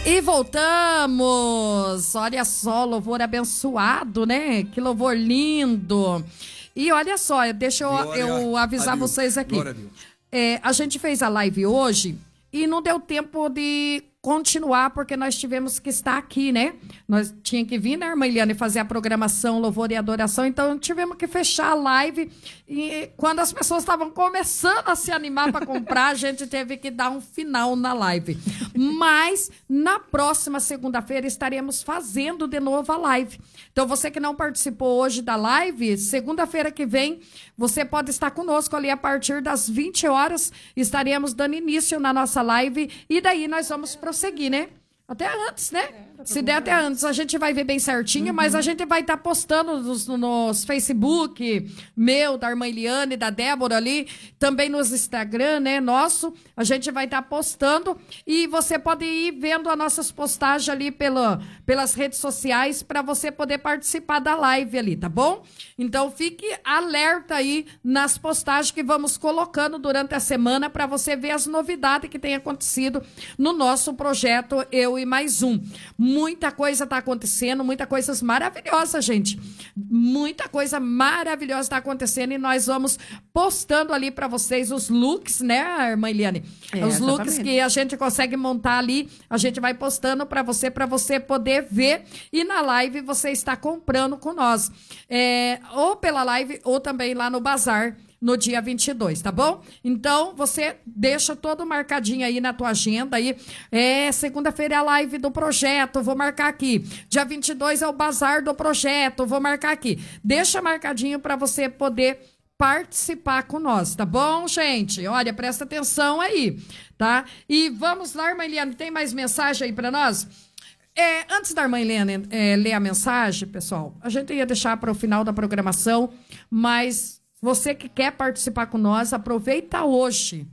E voltamos! Olha só, louvor abençoado, né? Que louvor lindo! E olha só, deixa eu avisar vocês aqui. A gente fez a live hoje e não deu tempo de continuar, porque nós tivemos que estar aqui, né? Nós tínhamos que vir, né, irmã Eliane, fazer a programação, louvor e adoração, então tivemos que fechar a live e quando as pessoas estavam começando a se animar para comprar, a gente teve que dar um final na live. Mas na próxima segunda-feira estaremos fazendo de novo a live. Então você que não participou hoje da live, segunda-feira que vem, você pode estar conosco ali a partir das 20 horas, estaremos dando início na nossa live e daí nós vamos prosseguir, né? Até antes, né? Se der até antes, a gente vai ver bem certinho, mas a gente vai estar postando nos Facebook, meu, da irmã Eliane, da Débora ali, também nos Instagram, né, nosso, a gente vai estar postando e você pode ir vendo as nossas postagens ali pelas redes sociais para você poder participar da live ali, tá bom? Então fique alerta aí nas postagens que vamos colocando durante a semana para você ver as novidades que tem acontecido no nosso projeto Eu e Mais Um. Muita coisa está acontecendo, muita coisa maravilhosa, gente. Muita coisa maravilhosa está acontecendo e nós vamos postando ali para vocês os looks, né, irmã Eliane? Os looks que a gente consegue montar ali, a gente vai postando para você poder ver e na live você está comprando com nós. Ou pela live ou também lá no bazar, no dia 22, tá bom? Então, você deixa todo marcadinho aí na tua agenda aí. Segunda-feira é a live do projeto, vou marcar aqui. Dia 22 é o bazar do projeto, vou marcar aqui. Deixa marcadinho para você poder participar com nós, tá bom, gente? Olha, presta atenção aí, tá? E vamos lá, irmã Eliane, tem mais mensagem aí para nós? Antes da irmã Eliane ler a mensagem, pessoal, a gente ia deixar para o final da programação, mas você que quer participar com nós, aproveita hoje.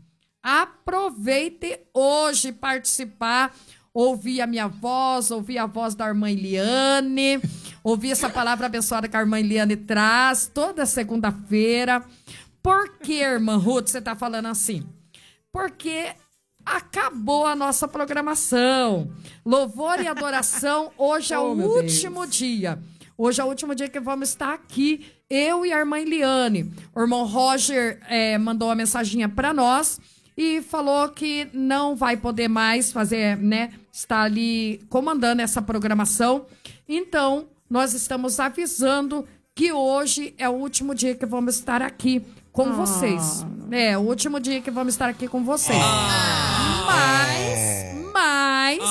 Aproveite hoje participar, ouvir a minha voz, ouvir a voz da irmã Eliane, ouvir essa palavra abençoada que a irmã Eliane traz toda segunda-feira. Por que, irmã Ruth, você está falando assim? Porque acabou a nossa programação. Louvor e adoração, hoje é o último dia. Hoje é o último dia que vamos estar aqui, eu e a irmã Eliane. O irmão Roger mandou uma mensaginha para nós e falou que não vai poder mais fazer, né, estar ali comandando essa programação. Então, nós estamos avisando que hoje é o último dia que vamos estar aqui com vocês. O último dia que vamos estar aqui com vocês. Mas...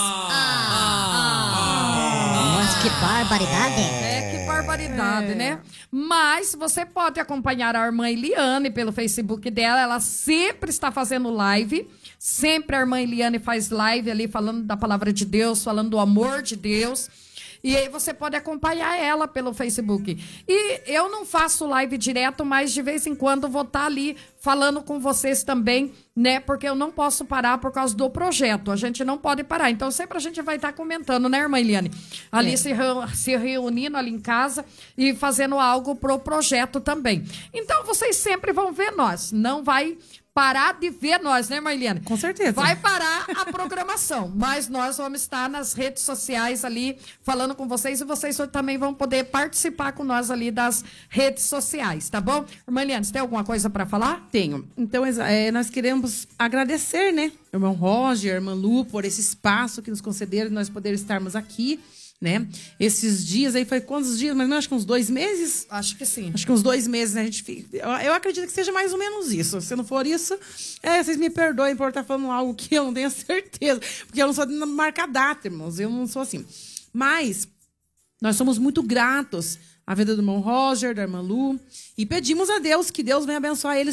Nossa, que barbaridade. Que barbaridade, né? Mas você pode acompanhar a irmã Eliane pelo Facebook dela. Ela sempre está fazendo live. Sempre a irmã Eliane faz live ali falando da palavra de Deus, falando do amor de Deus. E aí você pode acompanhar ela pelo Facebook. E eu não faço live direto, mas de vez em quando vou estar ali falando com vocês também, né? Porque eu não posso parar por causa do projeto. A gente não pode parar. Então sempre a gente vai estar comentando, né, irmã Eliane? Ali se reunindo ali em casa e fazendo algo pro projeto também. Então vocês sempre vão ver nós. Não vai parar de ver nós, né, Marliane? Com certeza. Vai parar a programação, mas nós vamos estar nas redes sociais ali, falando com vocês, e vocês também vão poder participar com nós ali das redes sociais, tá bom? Marliane, você tem alguma coisa para falar? Tenho. Então, nós queremos agradecer, né, irmão Roger, irmã Lu, por esse espaço que nos concederam, nós podermos estarmos aqui, né? Esses dias aí, foi quantos dias? Mas não, acho que uns 2 meses? Acho que sim. Acho que uns 2 meses, né? Eu acredito que seja mais ou menos isso. Se não for isso, vocês me perdoem por estar falando algo que eu não tenho certeza. Porque eu não sou de marcar data, irmãos. Eu não sou assim. Mas nós somos muito gratos à vida do irmão Roger, da irmã Lu. E pedimos a Deus que Deus venha abençoar eles